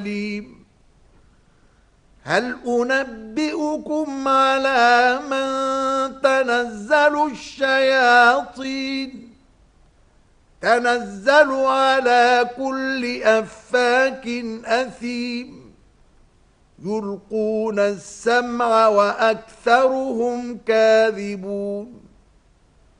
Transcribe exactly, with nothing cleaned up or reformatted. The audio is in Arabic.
عليم. هل أنبئكم على من تنزل الشياطين تنزل على كل أفاك أثيم يلقون السمع وأكثرهم كاذبون.